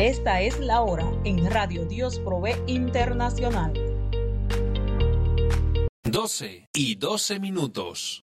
Esta es la hora en Radio Dios Provee Internacional. 12:12 minutos.